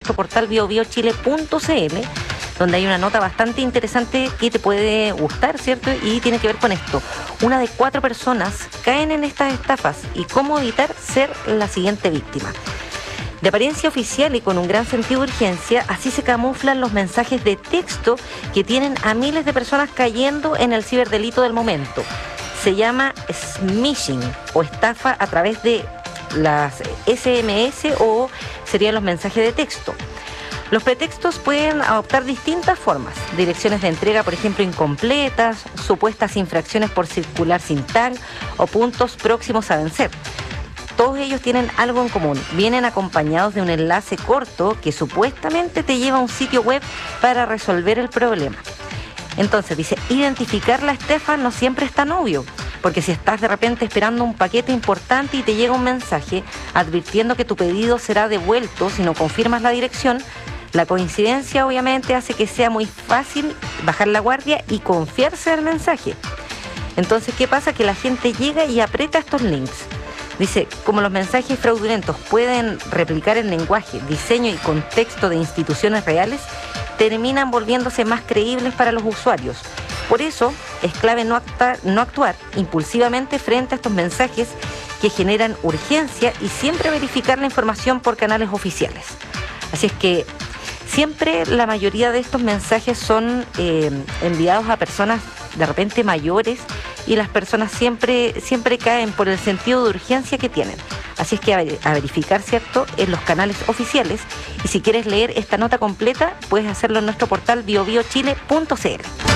nuestro portal biobiochile.cl, donde hay una nota bastante interesante que te puede gustar, ¿cierto? Y tiene que ver con esto. Una de 4 personas caen en estas estafas y cómo evitar ser la siguiente víctima. De apariencia oficial y con un gran sentido de urgencia, así se camuflan los mensajes de texto que tienen a miles de personas cayendo en el ciberdelito del momento. Se llama smishing o estafa a través de las SMS o serían los mensajes de texto. Los pretextos pueden adoptar distintas formas: direcciones de entrega, por ejemplo, incompletas, supuestas infracciones por circular sin tag o puntos próximos a vencer. Todos ellos tienen algo en común: vienen acompañados de un enlace corto que supuestamente te lleva a un sitio web para resolver el problema. Entonces dice, identificar la estafa no siempre es tan obvio, porque si estás de repente esperando un paquete importante y te llega un mensaje advirtiendo que tu pedido será devuelto si no confirmas la dirección, la coincidencia obviamente hace que sea muy fácil bajar la guardia y confiarse al mensaje. Entonces, ¿qué pasa? Que la gente llega y aprieta estos links. Dice, como los mensajes fraudulentos pueden replicar el lenguaje, diseño y contexto de instituciones reales, terminan volviéndose más creíbles para los usuarios. Por eso, es clave no actuar impulsivamente frente a estos mensajes que generan urgencia y siempre verificar la información por canales oficiales. Así es que siempre la mayoría de estos mensajes son enviados a personas de repente mayores y las personas siempre caen por el sentido de urgencia que tienen. Así es que a verificar, ¿cierto?, en los canales oficiales. Y si quieres leer esta nota completa, puedes hacerlo en nuestro portal biobiochile.cl.